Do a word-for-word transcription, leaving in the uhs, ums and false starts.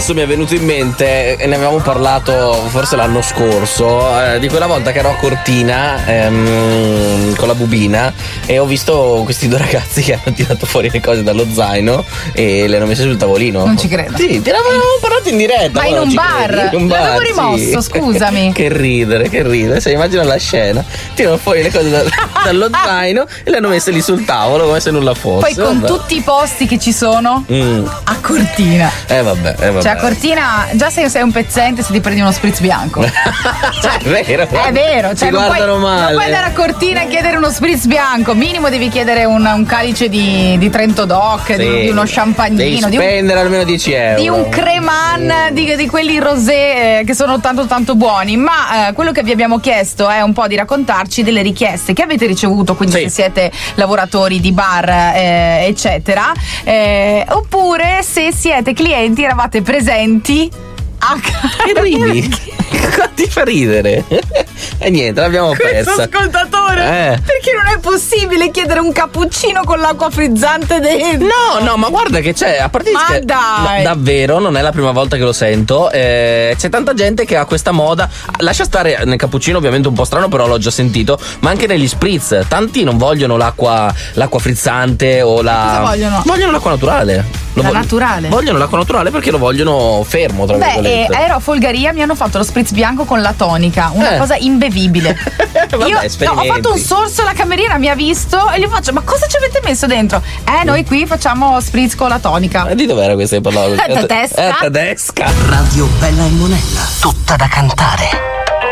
adesso mi è venuto in mente, e ne avevamo parlato forse l'anno scorso, eh, di quella volta che ero a Cortina ehm, con la bubina e ho visto questi due ragazzi che hanno tirato fuori le cose dallo zaino e le hanno messe sul tavolino. Non ci credo. Sì, ti avevamo parlato in diretta. Ma in un bar? In un bar, l'avevo rimosso, sì. scusami. Che ridere, che ridere. Se immagina la scena, tirano fuori le cose da, dallo zaino e le hanno messe lì sul tavolo come se nulla fosse. Poi con vabbè. tutti i posti che ci sono Mm. a Cortina. Eh vabbè, eh vabbè. Cioè a Cortina già se sei un pezzente se ti prendi uno spritz bianco. Cioè, è vero. È vero, cioè Ci non puoi, guardano male. non puoi andare a Cortina e chiedere uno spritz bianco. Minimo devi chiedere un, un calice di, di Trento Doc, Sì. di, di uno champagnino, Devi di un, spendere almeno dieci euro. di un creman, di, di quelli rosé eh, che sono tanto tanto buoni. Ma eh, quello che vi abbiamo chiesto è un po' di raccontarci delle richieste che avete ricevuto, quindi Sì. se siete lavoratori di bar eh, eccetera, eh, oppure se siete clienti, eravate presenti a Che ridi? Cosa ti fa ridere? E niente, l'abbiamo questo persa. ascoltatore, Eh. perché non è possibile chiedere un cappuccino con l'acqua frizzante dentro? No, no, ma guarda che c'è, a parte Ma che- dai. no, davvero, non è la prima volta che lo sento. eh, c'è tanta gente che ha questa moda. Lascia stare nel cappuccino, ovviamente un po' strano, però l'ho già sentito. Ma anche negli spritz. Tanti non vogliono l'acqua, l'acqua frizzante o la. Cosa vogliono? Vogliono l'acqua naturale. Lo La vog- naturale? Vogliono l'acqua naturale perché lo vogliono fermo, tra Beh, eh, virgolette. ero a Folgaria, mi hanno fatto lo spritz bianco con la tonica, una Eh. cosa imbevibile. Vabbè, Io no, ho esperimenti. fatto un sorso, la cameriera mi ha visto e gli faccio: ma cosa ci avete messo dentro? Eh, noi qui facciamo spritz con la tonica. Eh, di dov'era questa che parlava? Tedesca. Eh, tedesca. Radio Bella e Monella, tutta da cantare.